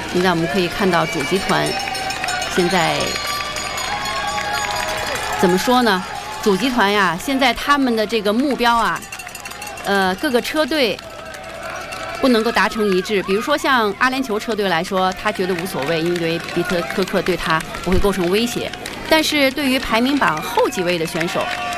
现在我们可以看到主集团现在怎么说呢？主集团呀，现在他们的这个目标啊，各个车队不能够达成一致。比如说像阿联酋车队来说，他觉得无所谓，因为比特科克对他不会构成威胁。但是对于排名榜后几位的选手，